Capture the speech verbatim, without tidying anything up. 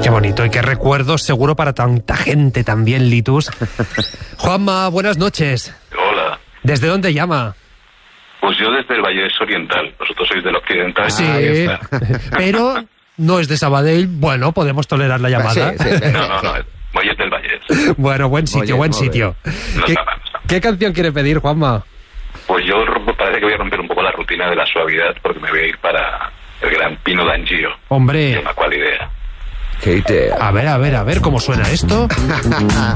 Qué bonito y qué recuerdos seguro para tanta gente también, Litus. Juanma, buenas noches. Hola. ¿Desde dónde llama? Pues yo desde el Vallés Oriental, vosotros sois del Occidental. Sí, pero no es de Sabadell. Bueno, podemos tolerar la llamada. Sí, sí, No, no, no, Vallés del Vallés. Bueno, buen sitio, Oye, buen joder. sitio. No ¿Qué, está mal, no está mal. ¿Qué canción quiere pedir, Juanma? Pues yo parece que voy a romper un poco la rutina de la suavidad porque me voy a ir para el gran Pino D'Angio. Hombre, Llama cuál idea. Qué idea. a ver, a ver, a ver cómo suena esto.